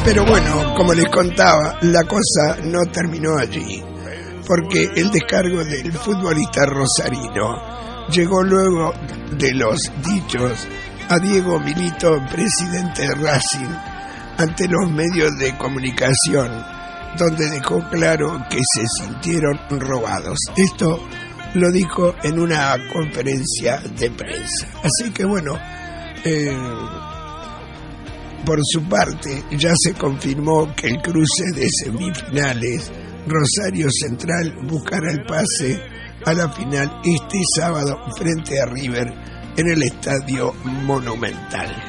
Pero bueno, como les contaba, la cosa no terminó allí, porque el descargo del futbolista rosarino llegó luego de los dichos a Diego Milito, presidente de Racing, ante los medios de comunicación, donde dejó claro que se sintieron robados. Esto lo dijo en una conferencia de prensa. Así que bueno, por su parte ya se confirmó que el cruce de semifinales Rosario Central buscará el pase a la final este sábado frente a River en el Estadio Monumental.